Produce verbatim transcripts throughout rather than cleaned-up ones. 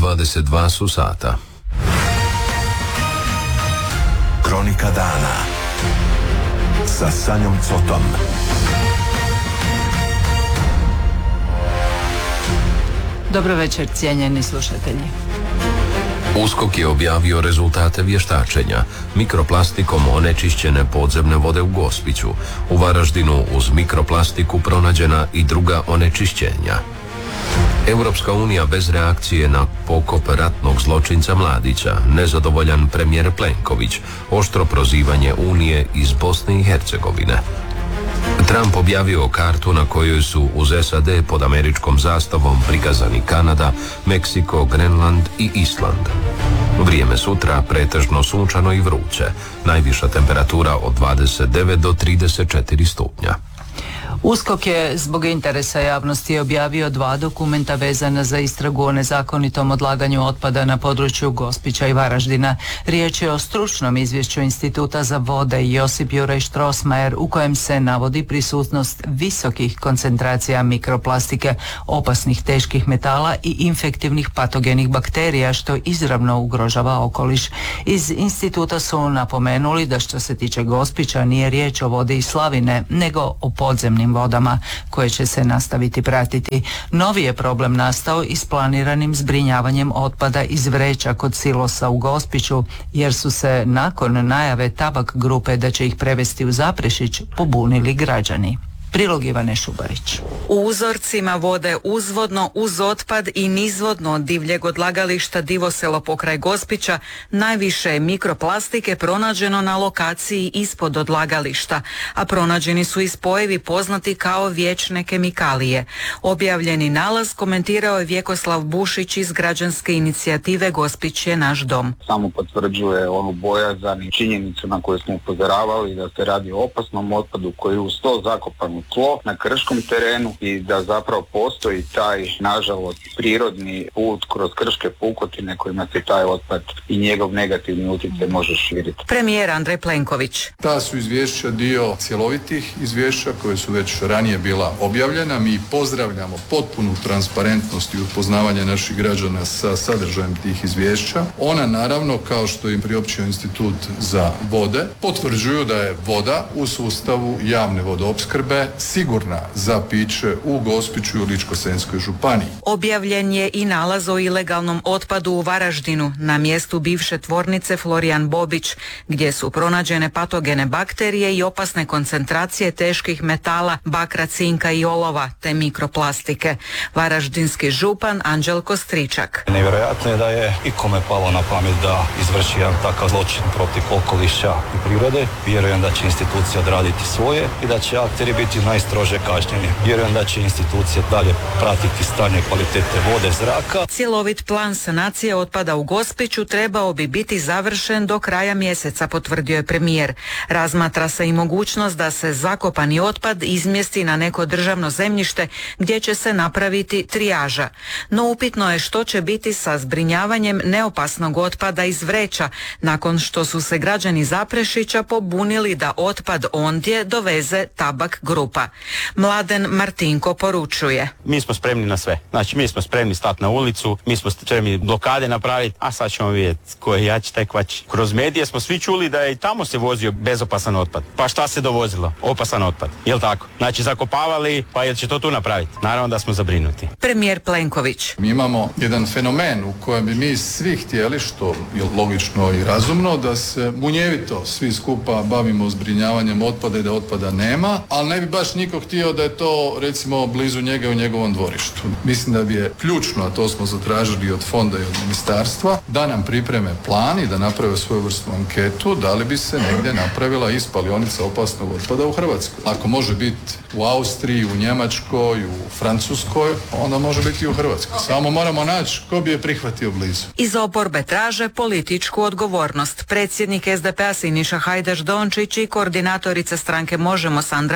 dvadeset dva su sata. Kronika dana sa Sanjom Cotom. Dobro večer, cijenjeni slušatelji. USKOK je objavio rezultate vještačenja. Mikroplastikom onečišćene podzemne vode u Gospiću. U Varaždinu uz mikroplastiku pronađena i druga onečišćenja. Europska unija bez reakcije na pokop ratnog zločinca Mladića, nezadovoljan premijer Plenković, oštro prozivanje Unije iz Bosne i Hercegovine. Trump objavio kartu na kojoj su uz S A D pod američkom zastavom prikazani Kanada, Meksiko, Grenland i Island. Vrijeme sutra pretežno sunčano i vruće, najviša temperatura od dvadeset devet do trideset četiri stupnja. USKOK je zbog interesa javnosti objavio dva dokumenta vezana za istragu o nezakonitom odlaganju otpada na području Gospića i Varaždina. Riječ je o stručnom izvješću Instituta za vode Josip Juraj Strossmayer u kojem se navodi prisutnost visokih koncentracija mikroplastike, opasnih teških metala i infektivnih patogenih bakterija što izravno ugrožava okoliš. Iz instituta su napomenuli da što se tiče Gospića nije riječ o vodi iz slavine, nego o podzemnim vodama koje će se nastaviti pratiti. Novi je problem nastao i s planiranim zbrinjavanjem otpada iz vreća kod silosa u Gospiću, jer su se nakon najave Tabak grupe da će ih prevesti u Zaprešić pobunili građani. Prilog Ivane Šubarić. U uzorcima vode uzvodno uz otpad i nizvodno od divljeg odlagališta Divoselo pokraj Gospića najviše je mikroplastike pronađeno na lokaciji ispod odlagališta, a pronađeni su i spojevi poznati kao vječne kemikalije. Objavljeni nalaz komentirao je Vjekoslav Bušić iz građanske inicijative Gospić je naš dom. Samo potvrđuje onu bojazan i činjenicu na koju smo upozoravali da se radi o opasnom otpadu koji je uz to zakopan u tlo na krškom terenu i da zapravo postoji taj, nažalost, prirodni put kroz krške pukotine kojima se taj otpad i njegov negativni utjecaj može širiti. Premijer Andrej Plenković. Ta su izvješća dio cjelovitih izvješća koje su već ranije bila objavljena. Mi pozdravljamo potpunu transparentnost i upoznavanje naših građana sa sadržajem tih izvješća. Ona naravno, kao što im priopćio Institut za vode, potvrđuju da je voda u sustavu javne vodoopskrbe sigurna za piće u Gospiću i u Ličko-senjskoj županiji. Objavljen je i nalaz o ilegalnom otpadu u Varaždinu na mjestu bivše tvornice Florijan Bobić, gdje su pronađene patogene bakterije i opasne koncentracije teških metala, bakra, cinka i olova te mikroplastike. Varaždinski župan Anđelko Stričak. Nevjerojatno je da je ikome palo na pamet da izvrši jedan takav zločin protiv okoliša i prirode. Vjerujem da će institucije odraditi svoje i da će akteri biti najstrože kažnjeni. Vjerujem da će institucije dalje pratiti stanje kvalitete vode, zraka. Cjelovit plan sanacije otpada u Gospiću trebao bi biti završen do kraja mjeseca, potvrdio je premijer. Razmatra se i mogućnost da se zakopani otpad izmjesti na neko državno zemljište gdje će se napraviti trijaža. No upitno je što će biti sa zbrinjavanjem neopasnog otpada iz vreća nakon što su se građani Zaprešića pobunili da otpad ondje doveze Tabak grupa. Mladen Martinko poručuje. Mi smo spremni na sve. Znači mi smo spremni stati na ulicu, mi smo spremni blokade napraviti, a sad ćemo vidjeti ko je jači taj kvač. Kroz medije smo svi čuli da je i tamo se vozio bezopasan otpad. Pa šta se dovozilo? Opasan otpad. Jel tako? Znači zakopavali, pa jel će to tu napraviti? Naravno da smo zabrinuti. Premijer Plenković. Mi imamo jedan fenomen u kojem bi mi svi htjeli, što je logično i razumno, da se munjevito svi skupa bavimo zbrinjavanjem otpada i da otpada nema, ali ne bi baš niko htio da je to recimo blizu njega u njegovom dvorištu. Mislim da bi je ključno, a to smo zatražili od fonda i od ministarstva, da nam pripreme plan i da naprave svoju vrstu anketu da li bi se negdje napravila i spalionica opasnog otpada u Hrvatskoj. Ako može biti u Austriji, u Njemačkoj, u Francuskoj, onda može biti i u Hrvatskoj. Samo moramo naći ko bi je prihvatio blizu. Iz oporbe traže političku odgovornost. Predsjednik S D P-a Siniša Hajdaš Dončić i koordinatorica stranke Možemo Sandra Benčić.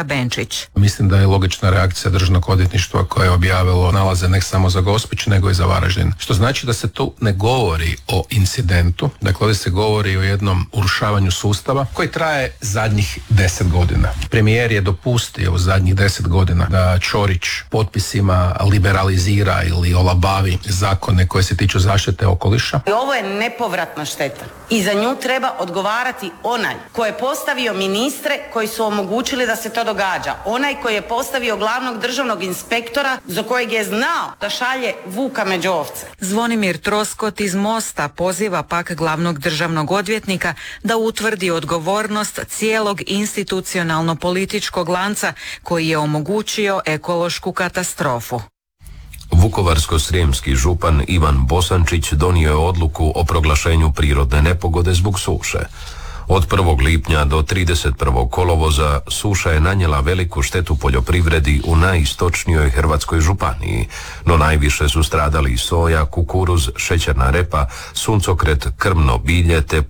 Plenković. Mislim da je logična reakcija državnog odvjetništva koje je objavilo nalaze ne samo za Gospić nego i za Varaždin. Što znači da se tu ne govori o incidentu, dakle ovdje se govori o jednom urušavanju sustava koji traje zadnjih deset godina. Premijer je dopustio u zadnjih deset godina da Ćorić potpisima liberalizira ili olabavi zakone koje se tiču zaštite okoliša. Ovo je nepovratna šteta i za nju treba odgovarati onaj ko je postavio ministre koji su omogućili da se to događa. Onaj koji je postavio glavnog državnog inspektora za kojeg je znao da šalje vuka među ovce. Zvonimir Troskot iz Mosta poziva pak glavnog državnog odvjetnika da utvrdi odgovornost cijelog institucionalno-političkog lanca koji je omogućio ekološku katastrofu. Vukovarsko-srijemski župan Ivan Bosančić donio je odluku o proglašenju prirodne nepogode zbog suše. Od prvog lipnja do trideset prvog kolovoza suša je nanijela veliku štetu poljoprivredi u najistočnijoj hrvatskoj županiji, no najviše su stradali soja, kukuruz, šećerna repa, suncokret, krmno bilje te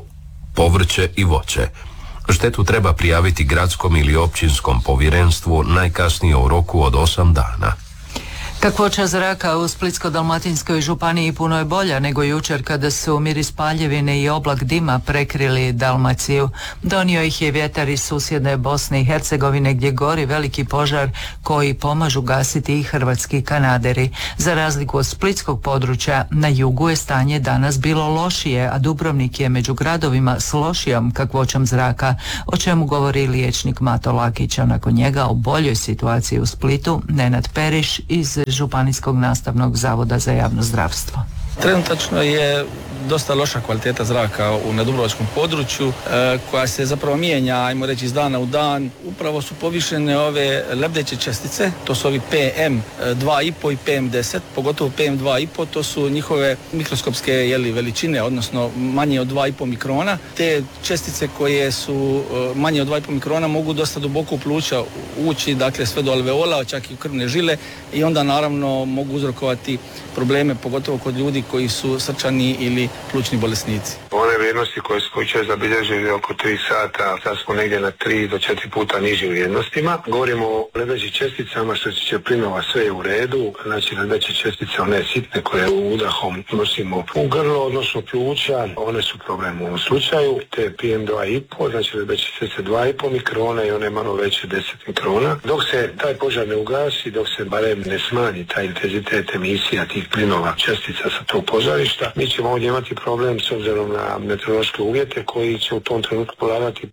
povrće i voće. Štetu treba prijaviti gradskom ili općinskom povjerenstvu najkasnije u roku od osam dana. Kakvoća zraka u Splitsko-dalmatinskoj županiji puno je bolja nego jučer kada su miris paljevine i oblak dima prekrili Dalmaciju. Donio ih je vjetar iz susjedne Bosne i Hercegovine gdje gori veliki požar koji pomažu gasiti i hrvatski kanaderi. Za razliku od splitskog područja, na jugu je stanje danas bilo lošije, a Dubrovnik je među gradovima s lošijom kakvoćom zraka, o čemu govori liječnik Mato Lakić, a nakon njega o boljoj situaciji u Splitu Nenad Periš iz Županijskog nastavnog zavoda za javno zdravstvo. Trenutačno je dosta loša kvaliteta zraka u nadubrovačkom području e, koja se zapravo mijenja, ajmo reći, iz dana u dan. Upravo su povišene ove lebdeće čestice, to su ovi P M dva i pet i P M deset, pogotovo P M dva i pet, to su njihove mikroskopske jeli, veličine, odnosno manje od dva i pet mikrona. Te čestice koje su manje od dva i pet mikrona mogu dosta duboko u pluća ući, dakle sve do alveola, čak i u krvne žile, i onda naravno mogu uzrokovati probleme, pogotovo kod ljudi koji su srčani ili plućni bolesnici. One vrijednosti koje smo jučer zabilježili oko tri sata, sad smo negdje na tri do četiri puta nižim vrijednostima. Govorimo o lebdećim česticama, što se tiče plinova, sve je u redu. Znači lebdeće čestice, one sitne koje udahom nosimo u grlo, odnosno pluća, one su problem u ovom slučaju. Te P M dva i pet, znači lebdeće čestice dva i pet mikrona i one malo veće deset mikrona. Dok se taj požar ne ugasi, dok se barem ne smanji taj intenzitet emisija tih plinova čestica sa tog požarišta, mi ćemo ovdje imati problem s obzirom na meteorološke uvjete koji će u tom trenutku poladati.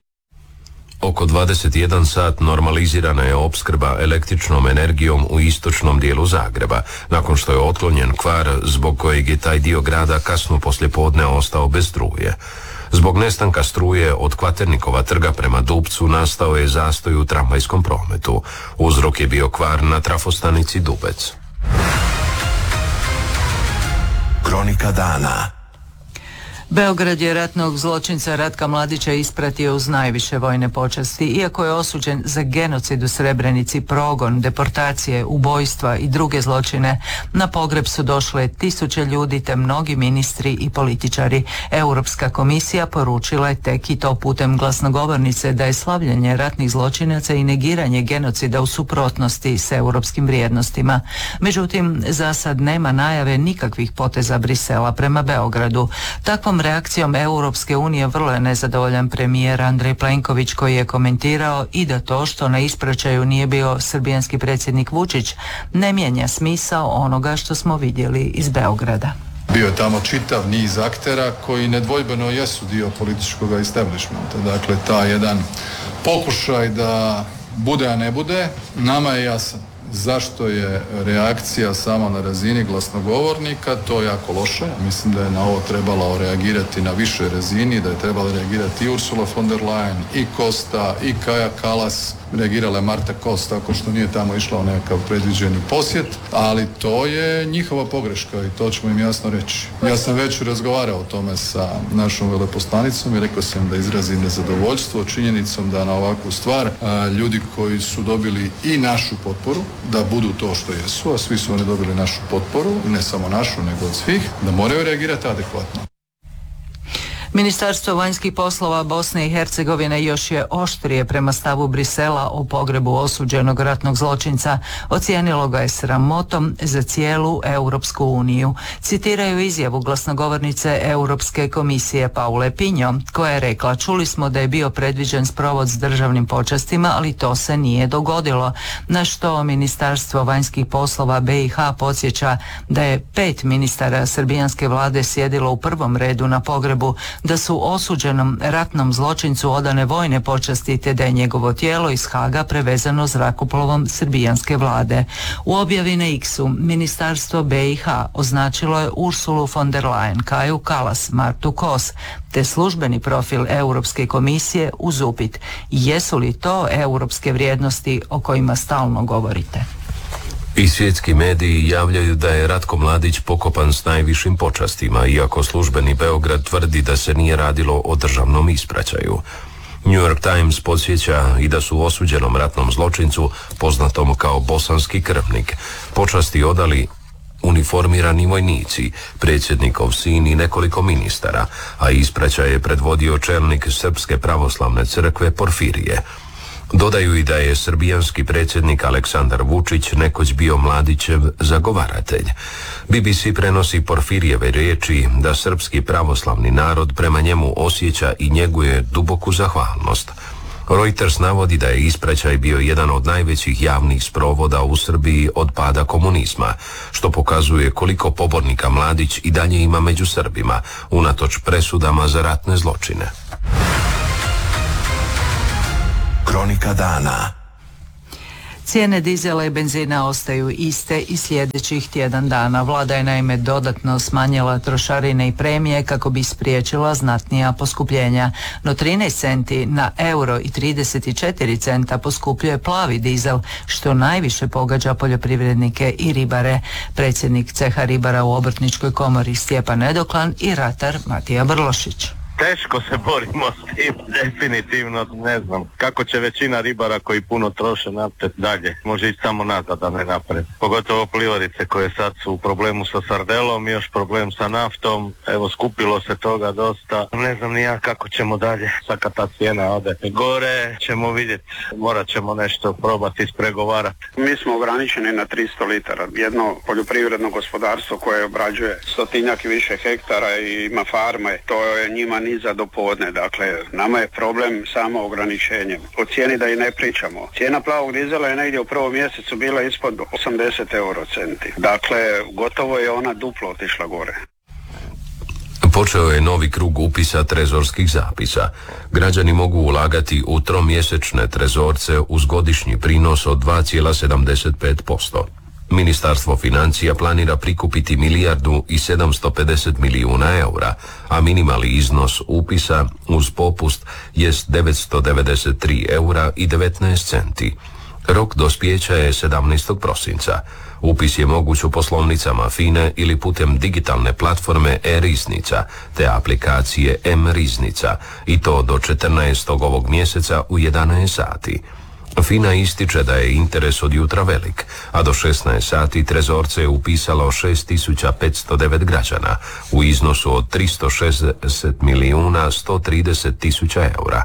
Oko dvadeset jedan sat normalizirana je opskrba električnom energijom u istočnom dijelu Zagreba, nakon što je otklonjen kvar zbog kojeg je taj dio grada kasno poslijepodne ostao bez struje. Zbog nestanka struje od Kvaternikova trga prema Dupcu nastao je zastoj u tramvajskom prometu. Uzrok je bio kvar na trafostanici Dubec. Kronika dana. Beograd je ratnog zločinca Ratka Mladića ispratio uz najviše vojne počasti. Iako je osuđen za genocid u Srebrenici, progon, deportacije, ubojstva i druge zločine, na pogreb su došle tisuće ljudi te mnogi ministri i političari. Europska komisija poručila je tek, i to putem glasnogovornice, da je slavljenje ratnih zločinaca i negiranje genocida u suprotnosti s europskim vrijednostima. Međutim, za sad nema najave nikakvih poteza Brisela prema Beogradu. Takvom reakcijom Europske unije vrlo je nezadovoljan premijer Andrej Plenković, koji je komentirao i da to što na ispraćaju nije bio srbijanski predsjednik Vučić ne mijenja smisao onoga što smo vidjeli iz Beograda. Bio je tamo čitav niz aktera koji nedvojbeno jesu dio političkog establishmenta. Dakle, taj jedan pokušaj da bude, a ne bude, nama je jasan. Zašto je reakcija samo na razini glasnogovornika, to je jako loše. Mislim da je na ovo trebalo reagirati na višoj razini, da je trebalo reagirati i Ursula von der Leyen, i Costa, i Kaja Kallas. Reagirala je Marta Kos tako što nije tamo išla u nekakav predviđeni posjet, ali to je njihova pogreška i to ćemo im jasno reći. Ja sam već razgovarao o tome sa našom veleposlanicom i rekao sam da izrazim nezadovoljstvo činjenicom da na ovakvu stvar a, ljudi koji su dobili i našu potporu, da budu to što jesu, a svi su oni dobili našu potporu, ne samo našu nego od svih, da moraju reagirati adekvatno. Ministarstvo vanjskih poslova Bosne i Hercegovine još je oštrije prema stavu Brisela o pogrebu osuđenog ratnog zločinca. Ocijenilo ga je sramotom za cijelu Europsku uniju. Citiraju izjavu glasnogovornice Europske komisije Paule Pinjo, koja je rekla: čuli smo da je bio predviđen sprovod s državnim počastima, ali to se nije dogodilo. Na što Ministarstvo vanjskih poslova B i H podsjeća da je pet ministara srbijanske vlade sjedilo u prvom redu na pogrebu, da su osuđenom ratnom zločincu odane vojne počasti te da je njegovo tijelo iz Haga prevezano zrakoplovom srbijanske vlade. U objavi na X-u Ministarstvo B i H označilo je Ursulu von der Leyen, Kaju Kalas, Martu Kos te službeni profil Europske komisije uz upit: jesu li to europske vrijednosti o kojima stalno govorite? I svjetski mediji javljaju da je Ratko Mladić pokopan s najvišim počastima, iako službeni Beograd tvrdi da se nije radilo o državnom ispraćaju. New York Times podsjeća i da su osuđenom ratnom zločincu, poznatom kao bosanski krvnik, počasti odali uniformirani vojnici, predsjednikov sin i nekoliko ministara, a ispraćaj je predvodio čelnik Srpske pravoslavne crkve Porfirije. Dodaju i da je srbijanski predsjednik Aleksandar Vučić nekoć bio Mladićev zagovaratelj. B B C prenosi Porfirijeve riječi da srpski pravoslavni narod prema njemu osjeća i njeguje duboku zahvalnost. Reuters navodi da je ispraćaj bio jedan od najvećih javnih sprovoda u Srbiji od pada komunizma, što pokazuje koliko pobornika Mladić i dalje ima među Srbima, unatoč presudama za ratne zločine. Kronika dana. Cijene dizela i benzina ostaju iste i sljedećih tjedan dana. Vlada je naime dodatno smanjila trošarine i premije kako bi spriječila znatnija poskupljenja. No trinaest centi na euro i trideset četiri centa poskupljuje plavi dizel, što najviše pogađa poljoprivrednike i ribare. Predsjednik ceha ribara u Obrtničkoj komori Stjepan Nedoklan i ratar Matija Brlošić. Teško se borimo s tim, definitivno ne znam kako će većina ribara koji puno troše nafte dalje, može ići samo nazad, a ne napred. Pogotovo plivarice koje sad su u problemu sa sardelom, još problem sa naftom, evo skupilo se toga dosta, ne znam ni ja kako ćemo dalje, svaka ta cijena ode gore, ćemo vidjeti, morat ćemo nešto probati ispregovarati. Mi smo ograničeni na tristo litara, jedno poljoprivredno gospodarstvo koje obrađuje stotinjak i više hektara i ima farme, to je njima ni za dopodne, dakle nama je problem samo ograničenje. O cijeni da i ne pričamo. Cijena plavog dizela je negdje u prvom mjesecu bila ispod osamdeset euro centi. Dakle, gotovo je ona duplo otišla gore. Počeo je novi krug upisa trezorskih zapisa. Građani mogu ulagati u tromjesečne trezorce uz godišnji prinos od dva zarez sedamdeset pet posto. Ministarstvo financija planira prikupiti milijardu i sedamsto pedeset milijuna eura, a minimalni iznos upisa uz popust jest devetsto devedeset tri eura i devetnaest centi. Rok dospijeća je sedamnaestog prosinca. Upis je moguć u poslovnicama FINE ili putem digitalne platforme e-riznica te aplikacije M-riznica, i to do četrnaestog ovog mjeseca u jedanaest sati. FINA ističe da je interes od jutra velik, a do šesnaest sati trezorce je upisalo šest tisuća petsto devet građana u iznosu od tristo šezdeset milijuna sto trideset tisuća eura.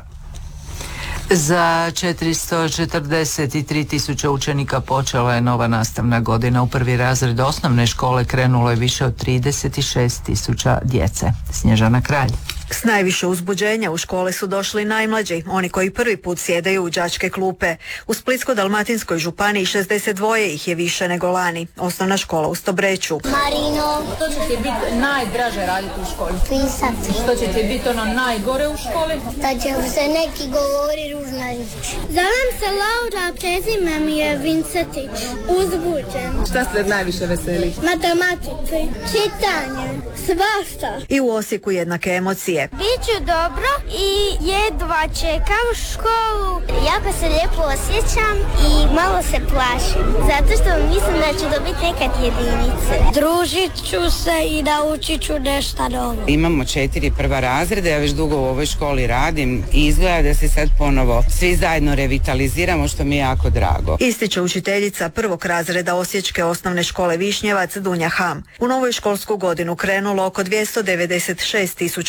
Za četiristo četrdeset tri tisuće učenika počela je nova nastavna godina. U prvi razred osnovne škole krenulo je više od trideset šest tisuća djece. Snježana Kralj. S najviše uzbuđenja u škole su došli najmlađi, oni koji prvi put sjedaju u đačke klupe. U Splitsko-dalmatinskoj županiji šezdeset dva ih je više nego lani. Osnovna škola u Stobreću. Marino. Što će ti biti najdraže raditi u školi? Pisati. Što će ti biti ono najgore u školi? Da će se neki govori ružna riječ. Zovem se Laura, prezime mi je Vincetić. Uzbuđen. Šta se najviše veseli? Matematici, čitanje, svašta. I u Osijeku jednake emocije. Biću dobro i jedva čekam školu. Jako se lijepo osjećam i malo se plašim, zato što mislim da ću dobiti nekad jedinice. Družit ću se i naučit ću nešto novo. Imamo četiri prva razreda, ja već dugo u ovoj školi radim i izgleda da se sad ponovo svi zajedno revitaliziramo, što mi je jako drago. Ističe učiteljica prvog razreda Osječke osnovne škole Višnjevac Dunja Ham. U novoj školsku godinu krenulo oko dvjesto devedeset šest tisuća osnovno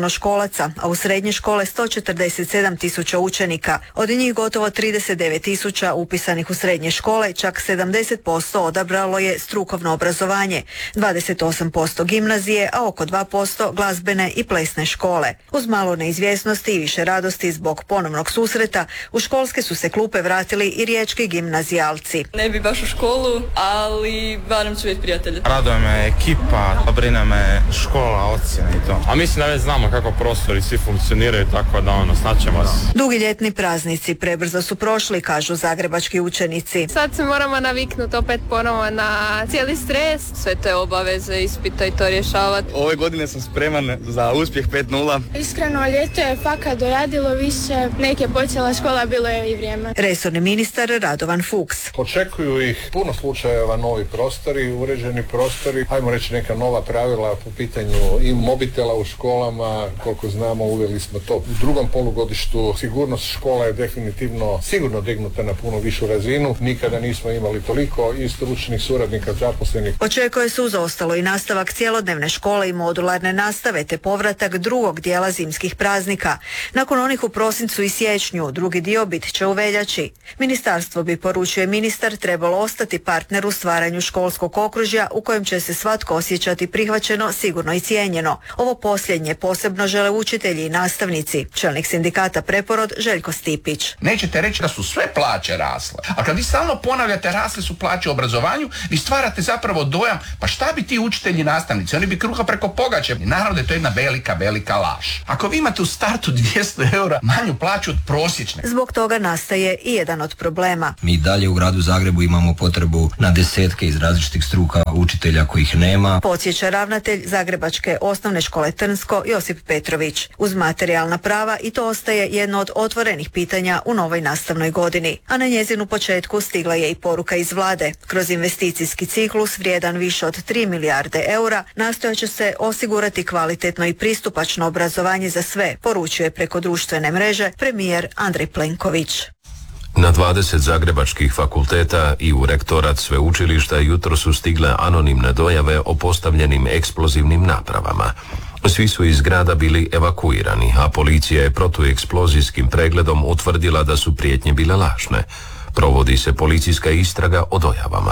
osnovnoškolaca, a u srednje škole sto četrdeset sedam tisuća učenika. Od njih gotovo trideset devet tisuća upisanih u srednje škole, čak sedamdeset posto odabralo je strukovno obrazovanje, dvadeset osam posto gimnazije, a oko dva posto glazbene i plesne škole. Uz malo neizvjesnosti i više radosti zbog ponovnog susreta, u školske su se klupe vratili i riječki gimnazijalci. Ne bi baš u školu, ali barem ću vidjeti prijatelje. Raduje me ekipa, brine me škola, ocjene i to. A mislim da već znamo kako prostori svi funkcioniraju, tako da ono, snaćemo se. Dugi ljetni praznici prebrzo su prošli, kažu zagrebački učenici. Sad se moramo naviknuti opet ponovo na cijeli stres, sve te obaveze, ispita i to rješavati. Ove godine sam spreman za uspjeh pet nula. Iskreno, ljeto je fakat doradilo više, nek je počela škola, bilo je i vrijeme. Resorni ministar Radovan Fuchs. Očekuju ih puno slučajeva, novi prostori, uređeni prostori, ajmo reći neka nova pravila po pitanju i mobitela u školama, koliko znamo uveli smo to. U drugom polugodištu sigurnost škola je definitivno sigurno dignuta na puno višu razinu, nikada nismo imali toliko i stručnih suradnika zaposlenih. Očekuje se uz ostalo i nastavak cjelodnevne škole i modularne nastave te povratak drugog dijela zimskih praznika. Nakon onih u prosincu i siječnju, drugi dio bit će u veljači. Ministarstvo bi, poručuje ministar, trebalo ostati partner u stvaranju školskog okružja u kojem će se svatko osjećati prihvaćeno, sigurno i cijenjeno. Ovo posljednje posebno žele učitelji i nastavnici. Čelnik sindikata Preporod Željko Stipić. Nećete reći da su sve plaće rasle. A kad vi stalno ponavljate rasle su plaće u obrazovanju, vi stvarate zapravo dojam pa šta bi ti učitelji i nastavnici, oni bi kruha preko pogače. Naravno da je to jedna velika, velika laž. Ako vi imate u startu dvjesto eura manju plaću od prosječne. Zbog toga nastaje i jedan od problema. Mi dalje u gradu Zagrebu imamo potrebu na desetke iz različitih struka učitelja kojih nema. Podsjeća ravnatelj Zagrebačke osnovne škole Trnsko Josip Petrović. Uz materijalna prava i to ostaje jedno od otvorenih pitanja u novoj nastavnoj godini. A na njezinu početku stigla je i poruka iz vlade. Kroz investicijski ciklus vrijedan više od tri milijarde eura nastojat će se osigurati kvalitetno i pristupačno obrazovanje za sve, poručuje preko društvene mreže premijer Andrej Plenković. Na dvadeset zagrebačkih fakulteta i u rektorat sveučilišta jutro su stigle anonimne dojave o postavljenim eksplozivnim napravama. Svi su iz grada bili evakuirani, a policija je protueksplozijskim pregledom utvrdila da su prijetnje bile lažne. Provodi se policijska istraga o dojavama.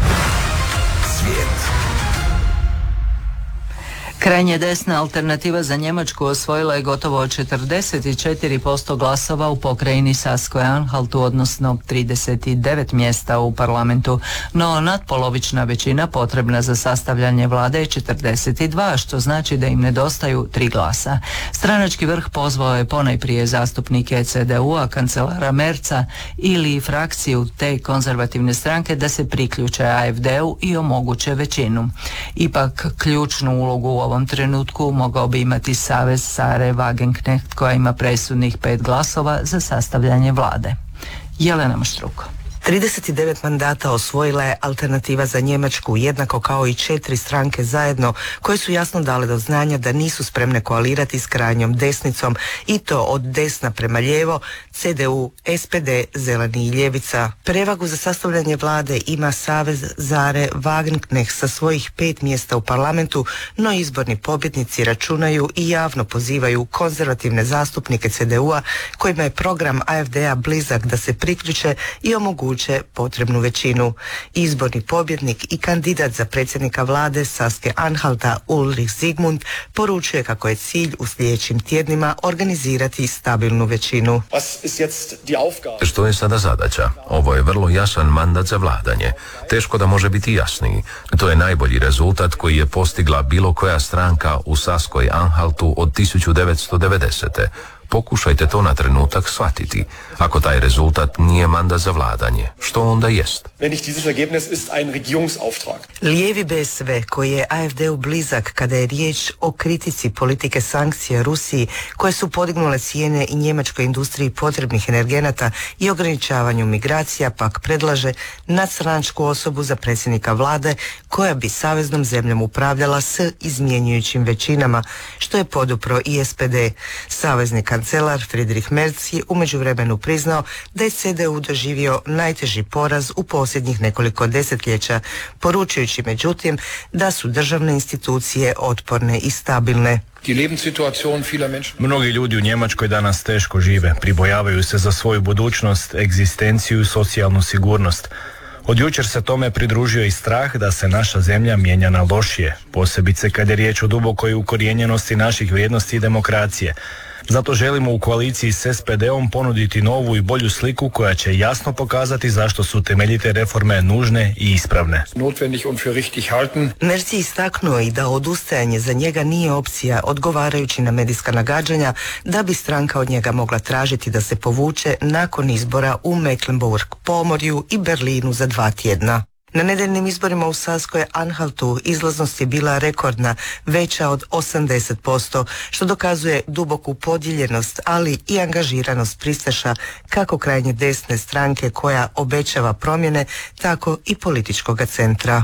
Svijet. Krajnje desna Alternativa za Njemačku osvojila je gotovo četrdeset četiri posto glasova u pokrajini Saskoj-Anhaltu, odnosno trideset devet mjesta u parlamentu, no nadpolovična većina potrebna za sastavljanje vlade je četrdeset dva, što znači da im nedostaju tri glasa. Stranački vrh pozvao je ponajprije zastupnike C D U-a, kancelara Merca ili frakciju te konzervativne stranke da se priključe A F D-u i omoguće većinu. Ipak ključnu ulogu u ovom trenutku mogao bi imati savez Sare Wagenknecht koja ima presudnih pet glasova za sastavljanje vlade. Jelena Maštruko. trideset devet mandata osvojila je Alternativa za Njemačku, jednako kao i četiri stranke zajedno koje su jasno dale do znanja da nisu spremne koalirati s krajnjom desnicom i to od desna prema lijevo, C D U, S P D, Zeleni i Ljevica. Prevagu za sastavljanje vlade ima savez Sare Wagenknecht sa svojih pet mjesta u parlamentu, no izborni pobjednici računaju i javno pozivaju konzervativne zastupnike C D U-a kojima je program A F D-a blizak da se priključe i omoguće potrebnu većinu. Izborni pobjednik i kandidat za predsjednika vlade Saske-Anhalta Ulrich Zygmunt poručuje kako je cilj u sljedećim tjednima organizirati stabilnu većinu. Što je sada zadaća? Ovo je vrlo jasan mandat za vladanje. Teško da može biti jasniji. To je najbolji rezultat koji je postigla bilo koja stranka u Saskoj-Anhaltu od tisuću devetsto devedesete. Pokušajte to na trenutak shvatiti. Ako taj rezultat nije mandat za vladanje, što onda jest? Lijevi B S V, koji je A F D-u blizak kada je riječ o kritici politike sankcija Rusiji, koje su podignule cijene i njemačkoj industriji potrebnih energenata i ograničavanju migracija, pak predlaže nadstranačku osobu za predsjednika vlade koja bi saveznom zemljom upravljala s izmjenjujućim većinama, što je podupro i S P D. Savezni kancelar Friedrich Merz je u međuvremenu priznao da je C D U doživio najteži poraz u posljednjih nekoliko desetljeća, poručujući međutim da su državne institucije otporne i stabilne. Mnogi ljudi u Njemačkoj danas teško žive, pribojavaju se za svoju budućnost, egzistenciju i socijalnu sigurnost. Od jučer se tome pridružio i strah da se naša zemlja mijenja na lošije, posebice kad je riječ o dubokoj ukorijenjenosti naših vrijednosti i demokracije. Zato želimo u koaliciji s S P D-om ponuditi novu i bolju sliku koja će jasno pokazati zašto su temeljite reforme nužne i ispravne. Merci istaknuo i da odustajanje za njega nije opcija, odgovarajući na medijska nagađanja da bi stranka od njega mogla tražiti da se povuče nakon izbora u Mecklenburg-Pomorju i Berlinu za dva tjedna. Na nedeljnim izborima u Saskoj Anhaltu izlaznost je bila rekordna, veća od osamdeset posto, što dokazuje duboku podijeljenost, ali i angažiranost pristaša kako krajnje desne stranke koja obećava promjene, tako i političkog centra.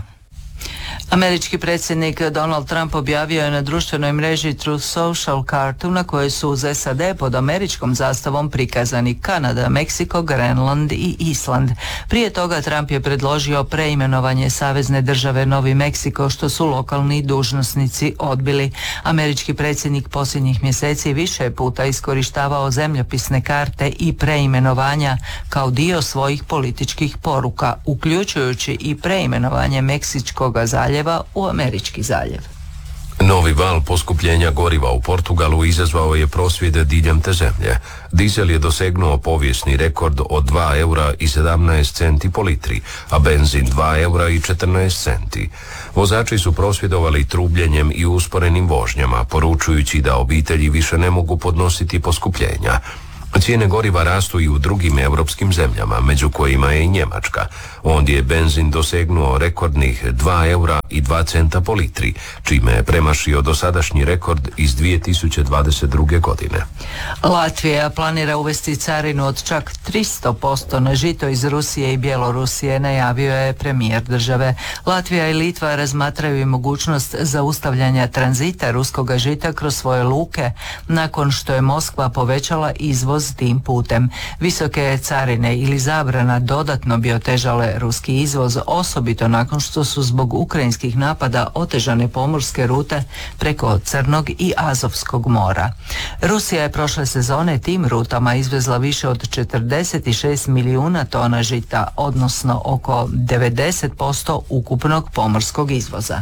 Američki predsjednik Donald Trump objavio je na društvenoj mreži Truth Social kartu na kojoj su uz S A D pod američkom zastavom prikazani Kanada, Meksiko, Grenland i Island. Prije toga Trump je predložio preimenovanje savezne države Novi Meksiko, što su lokalni dužnosnici odbili. Američki predsjednik posljednjih mjeseci više je puta iskorištavao zemljopisne karte i preimenovanja kao dio svojih političkih poruka, uključujući i preimenovanje Meksičkog zaljeva u Američki zaljev. Novi val poskupljenja goriva u Portugalu izazvao je prosvjede diljem te zemlje. Dizel je dosegnuo povijesni rekord od dva eura i sedamnaest centi po litri, a benzin dva eura i četrnaest centi. Vozači su prosvjedovali trubljenjem i usporenim vožnjama, poručujući da obitelji više ne mogu podnositi poskupljenja. Cijene goriva rastu i u drugim europskim zemljama, među kojima je i Njemačka. Ondje je benzin dosegnuo rekordnih dva eura i dva centa po litri, čime je premašio dosadašnji rekord iz dvije tisuće dvadeset druge. godine. Latvija planira uvesti carinu od čak tristo posto na žito iz Rusije i Bjelorusije, najavio je premijer države. Latvija i Litva razmatraju i mogućnost zaustavljanja tranzita ruskoga žita kroz svoje luke, nakon što je Moskva povećala izvoz tim putem. Visoke carine ili zabrana dodatno bi otežale ruski izvoz, osobito nakon što su zbog ukrajinskih napada otežane pomorske rute preko Crnog i Azovskog mora. Rusija je prošle sezone tim rutama izvezla više od četrdeset šest milijuna tona žita, odnosno oko devedeset posto ukupnog pomorskog izvoza.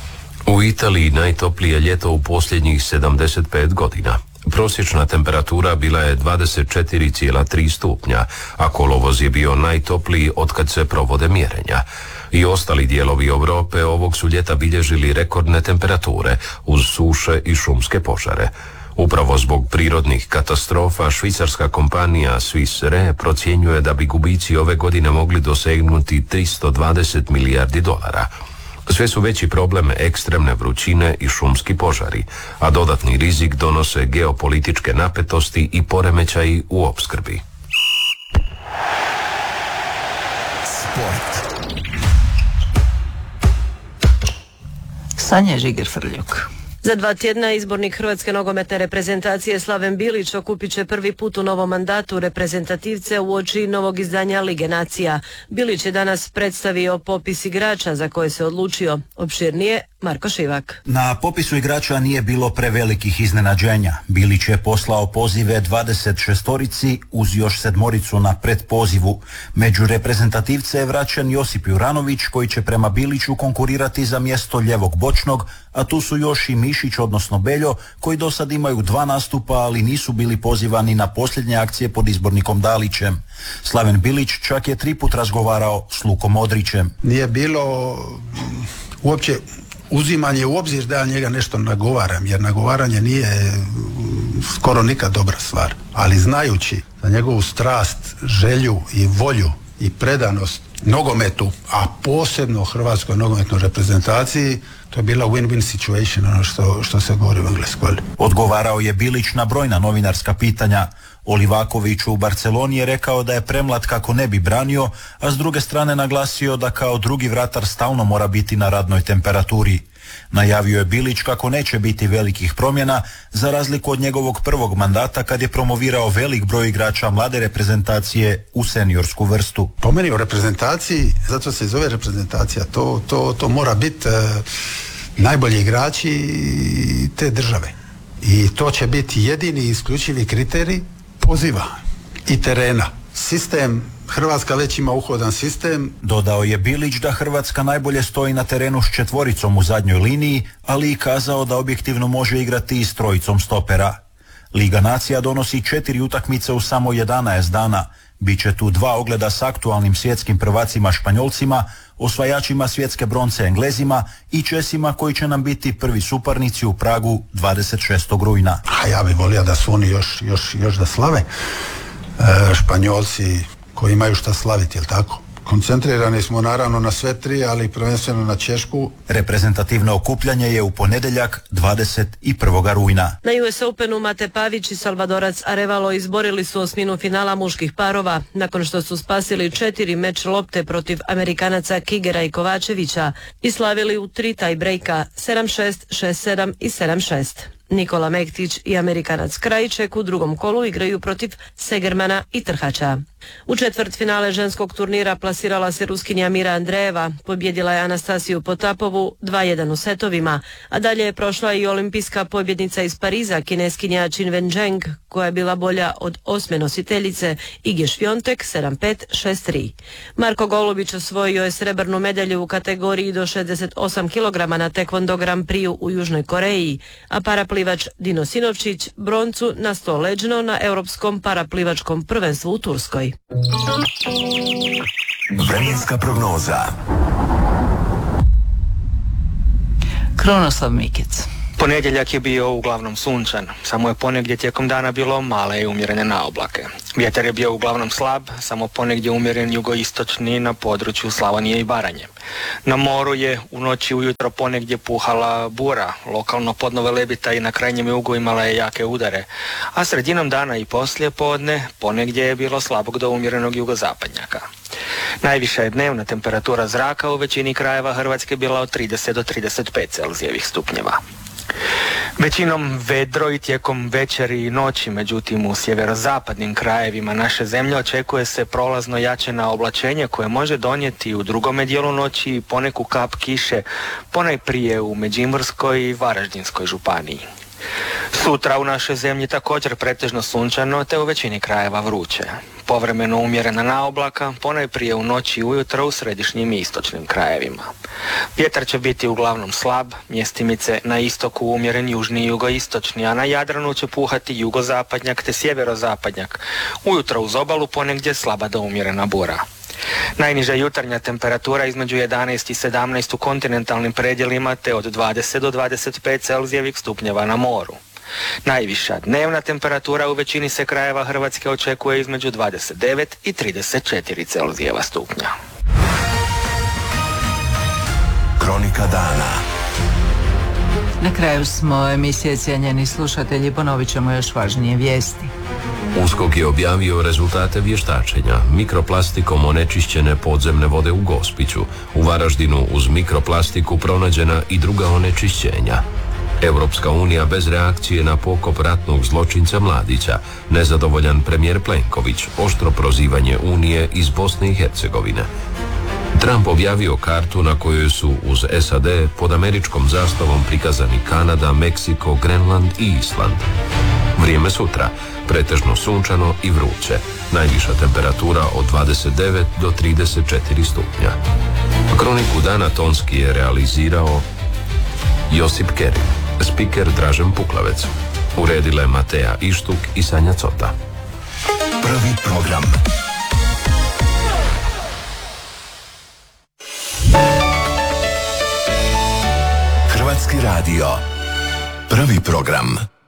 U Italiji najtoplije ljeto u posljednjih sedamdeset pet godina. Prosječna temperatura bila je dvadeset četiri zarez tri stupnja, a kolovoz je bio najtopliji otkad se provode mjerenja. I ostali dijelovi Europe ovog su ljeta bilježili rekordne temperature uz suše i šumske požare. Upravo zbog prirodnih katastrofa švicarska kompanija Swiss Re procjenjuje da bi gubici ove godine mogli dosegnuti tristo dvadeset milijardi dolara. Sve su veći problem ekstremne vrućine i šumski požari, a dodatni rizik donose geopolitičke napetosti i poremećaji u opskrbi. Sport. Sanja Žiger-Frljuk. Za dva tjedna izbornik Hrvatske nogometne reprezentacije Slaven Bilić okupit će prvi put u novom mandatu reprezentativce uoči novog izdanja Lige nacija. Bilić je danas predstavio popis igrača za koje se odlučio. Opširnije Marko Šivak. Na popisu igrača nije bilo prevelikih iznenađenja. Bilić je poslao pozive dvadeset šestorici uz još sedmoricu na predpozivu. Među reprezentativce je vraćen Josip Juranović koji će prema Biliću konkurirati za mjesto ljevog bočnog, a tu su još i Mišić odnosno Beljo koji do sad imaju dva nastupa, ali nisu bili pozivani na posljednje akcije pod izbornikom Dalićem. Slaven Bilić čak je tri put razgovarao s Lukom Modrićem. Nije bilo uopće uzimanje u obzir da ja njega nešto nagovaram, jer nagovaranje nije skoro nikad dobra stvar. Ali znajući za njegovu strast, želju i volju i predanost nogometu, a posebno Hrvatskoj nogometnoj reprezentaciji, to je bila win-win situation, ono što, što se govori u Engleskoj. Odgovarao je Bilić na brojna novinarska pitanja. O Livakoviću u Barceloni je rekao da je premlad kako ne bi branio, a s druge strane naglasio da kao drugi vratar stalno mora biti na radnoj temperaturi. Najavio je Bilić kako neće biti velikih promjena, za razliku od njegovog prvog mandata kad je promovirao velik broj igrača mlade reprezentacije u seniorsku vrstu. Po meni u reprezentaciji, zato se zove reprezentacija, to, to, to mora biti e, najbolji igrači te države. I to će biti jedini isključivi kriterij poziva i terena. Sistem, Hrvatska već ima uhodan sistem. Dodao je Bilić da Hrvatska najbolje stoji na terenu s četvoricom u zadnjoj liniji, ali i kazao da objektivno može igrati i s trojicom stopera. Liga nacija donosi četiri utakmice u samo jedanaest dana. Biće tu dva ogleda s aktualnim svjetskim prvacima Španjolcima, osvajačima svjetske bronce Englezima i Česima koji će nam biti prvi suparnici u Pragu dvadeset šestog rujna. A ja bih volio da su oni još, još, još da slave. E, Španjolci koji imaju šta slaviti, jel tako? Koncentrirani smo naravno na sve tri, ali prvenstveno na Češku. Reprezentativno okupljanje je u ponedjeljak dvadeset prvog rujna. Na U S Openu Mate Pavić i Salvadorac Arevalo izborili su osminu finala muških parova nakon što su spasili četiri meč lopte protiv Amerikanaca Kigera i Kovačevića i slavili u tri taj brejka sedam šest, šest sedam i sedam šest. Nikola Mektić i Amerikanac Krajiček u drugom kolu igraju protiv Segermana i Trhača. U četvrtfinale ženskog turnira plasirala se Ruskinja Mira Andreeva, pobjedila je Anastasiju Potapovu dva jedan u setovima, a dalje je prošla i olimpijska pobjednica iz Pariza, Kineskinja Qin Wenjing, koja je bila bolja od osme nositeljice Ige Švjontek sedam pet, šest tri. Marko Golubić osvojio je srebrnu medalju u kategoriji do šezdeset osam kilograma na Taekwondo Grand Prix u Južnoj Koreji, a paraplivač Dino Sinovčić broncu na sto leđno na Europskom paraplivačkom prvenstvu u Turskoj. Vremenska prognoza. Krunoslav Mikec. Ponedjeljak je bio uglavnom sunčan, samo je ponegdje tijekom dana bilo male i umjerene naoblake. Vjetar je bio uglavnom slab, samo ponegdje umjeren jugoistočni na području Slavonije i Baranje. Na moru je u noći ujutro ponegdje puhala bura, lokalno podno Velebita i na krajnjem jugu imala je jake udare, a sredinom dana i poslije podne ponegdje je bilo slabog do umjerenog jugozapadnjaka. Najviša je dnevna temperatura zraka u većini krajeva Hrvatske bila od trideset do trideset pet Celzijevih stupnjeva. Većinom vedro i tijekom večeri i noći, međutim u sjeverozapadnim krajevima naše zemlje očekuje se prolazno jačeno oblačenje koje može donijeti u drugome dijelu noći i poneku kap kiše, ponajprije u Međimurskoj i Varaždinskoj županiji. Sutra u našoj zemlji također pretežno sunčano te u većini krajeva vruće. Povremeno umjerena naoblaka, ponajprije u noći i ujutro u središnjim i istočnim krajevima. Vjetar će biti uglavnom slab, mjestimice na istoku umjeren južni i jugoistočni, a na Jadranu će puhati jugozapadnjak te sjeverozapadnjak. Ujutro uz obalu ponegdje slaba do umjerena bura. Najniža jutarnja temperatura između jedanaest i sedamnaest u kontinentalnim predjelima te od dvadeset do dvadeset pet Celzijevih stupnjeva na moru. Najviša dnevna temperatura u većini se krajeva Hrvatske očekuje između dvadeset devet i trideset četiri Celzijeva stupnja. Kronika dana. Na kraju smo emisije, cijenjeni slušatelji, ponovit ćemo još važnije vijesti. USKOK je objavio rezultate vještačenja mikroplastikom onečišćene podzemne vode u Gospiću. U Varaždinu uz mikroplastiku pronađena i druga onečišćenja. Europska unija bez reakcije na pokop ratnog zločinca Mladića. Nezadovoljan premijer Plenković, oštro prozivanje Unije iz Bosne i Hercegovine. Trump objavio kartu na kojoj su uz S A D pod američkom zastavom prikazani Kanada, Meksiko, Grenland i Island. Vrijeme sutra, pretežno sunčano i vruće. Najviša temperatura od dvadeset devet do trideset četiri stupnja. Kroniku dana tonski je realizirao Josip Kerim, spiker Dražen Puklavec. Uredile Mateja Ištuk i Sanja Cota. Prvi program. Hrvatski radio. Prvi program.